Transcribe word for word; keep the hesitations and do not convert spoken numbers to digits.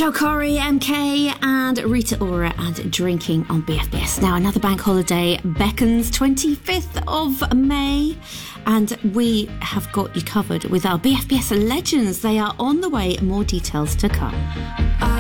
Joe Corey, M K and Rita Ora and Drinking on B F B S. Now another bank holiday beckons, twenty-fifth of May, and we have got you covered with our B F B S legends. They are on the way, more details to come.